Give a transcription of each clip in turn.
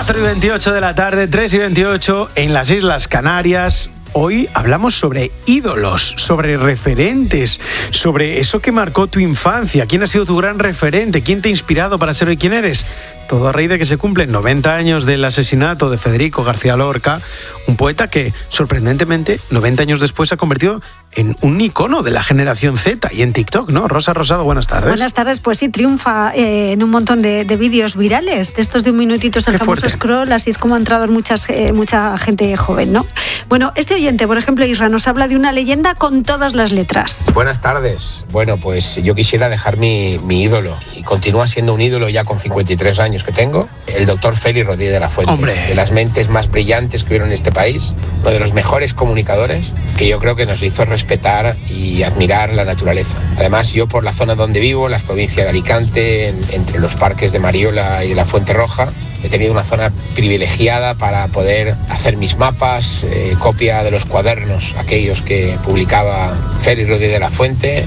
4:28 de la tarde, 3:28 en las Islas Canarias. Hoy hablamos sobre ídolos, sobre referentes, sobre eso que marcó tu infancia. ¿Quién ha sido tu gran referente? ¿Quién te ha inspirado para ser hoy quien eres? Todo a raíz de que se cumplen 90 años del asesinato de Federico García Lorca, un poeta que, sorprendentemente, 90 años después se ha convertido en un icono de la generación Z y en TikTok, ¿no? Rosa Rosado, buenas tardes. Buenas tardes, pues sí, triunfa en un montón de vídeos virales, de estos de un minutito, el famoso fuerte. scroll, así es como ha entrado mucha gente joven, ¿no? Bueno, este oyente, por ejemplo, Isra, nos habla de una leyenda con todas las letras. Buenas tardes. Bueno, pues yo quisiera dejar mi ídolo, y continúa siendo un ídolo ya con 53 años que tengo, el doctor Félix Rodríguez de la Fuente. ¡Hombre! De las mentes más brillantes que hubieron en este país, uno de los mejores comunicadores, que yo creo que nos hizo respetar y admirar la naturaleza. Además, yo por la zona donde vivo, la provincia de Alicante, entre los parques de Mariola y de la Fuente Roja, he tenido una zona privilegiada para poder hacer mis mapas, copia de los cuadernos, aquellos que publicaba Félix Rodríguez de la Fuente,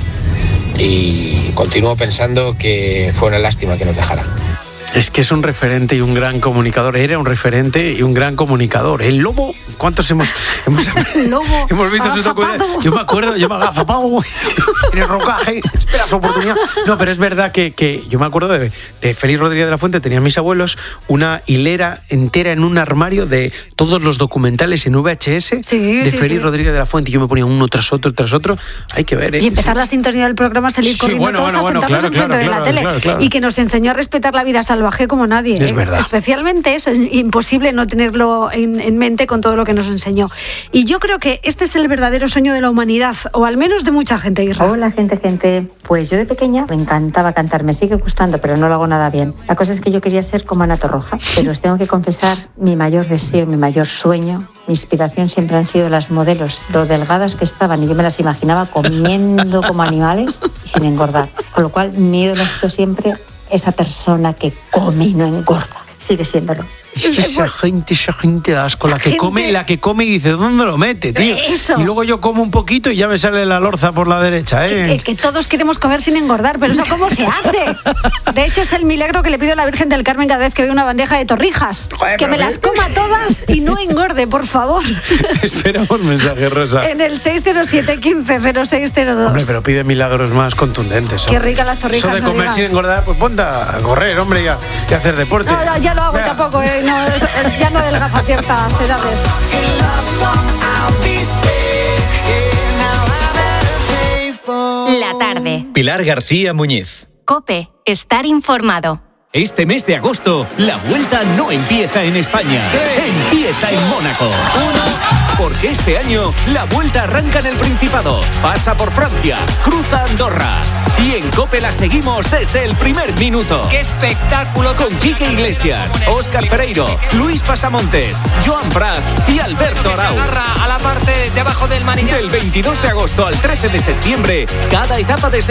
y continúo pensando que fue una lástima que nos dejara. Es que es un referente y un gran comunicador. Era un referente y un gran comunicador. El Lobo, ¿cuántos hemos Lobo, hemos visto su documental? Yo me acuerdo, yo me agazapado en el rocaje. Espera su oportunidad. No, pero es verdad que yo me acuerdo de Félix Rodríguez de la Fuente. Tenían mis abuelos una hilera entera en un armario de todos los documentales en VHS de Félix Rodríguez de la Fuente. Y yo me ponía uno tras otro. Hay que ver, ¿eh? Y empezar la sintonía del programa, salir corriendo todos a sentarnos enfrente de la tele. Claro. Y que nos enseñó a respetar la vida salvaje como nadie. Es verdad. Especialmente eso, es imposible no tenerlo en mente con todo lo que nos enseñó. Y yo creo que este es el verdadero sueño de la humanidad, o al menos de mucha gente, Israel. Hola, gente. Pues yo de pequeña me encantaba cantar, me sigue gustando, pero no lo hago nada bien. La cosa es que yo quería ser como Ana Torroja, pero os tengo que confesar, mi mayor deseo, mi mayor sueño, mi inspiración siempre han sido las modelos, lo delgadas que estaban, y yo me las imaginaba comiendo como animales y sin engordar. Con lo cual, mi ídolo ha sido siempre esa persona que come y no engorda. Sigue siéndolo. Es que esa gente da asco, la que come y dice, ¿dónde lo mete, tío? Eso. Y luego yo como un poquito y ya me sale la lorza por la derecha, ¿eh? Que todos queremos comer sin engordar, pero ¿eso cómo se hace? De hecho, es el milagro que le pido a la Virgen del Carmen cada vez que veo una bandeja de torrijas. Joder, que me las coma todas y no engorde, por favor. Esperamos mensaje, Rosa. En el 607-150602. Hombre, pero pide milagros más contundentes. Qué ricas las torrijas. Eso de comer sin engordar, pues ponte a correr, hombre, y a hacer deporte. No, ya lo hago tampoco, no, ya no adelgaza a ciertas edades. La tarde. Pilar García Muñiz. COPE. Estar informado. Este mes de agosto, la vuelta no empieza en España. Empieza en Mónaco. Porque este año, la vuelta arranca en el Principado. Pasa por Francia, cruza Andorra. Y en COPE la seguimos desde el primer minuto. ¡Qué espectáculo! Con Quique Iglesias, Óscar Pereiro, Luis Pasamontes, Joan Prat y Alberto Arau. Se agarra a la parte de abajo del manillar. Del 22 de agosto al 13 de septiembre, cada etapa desde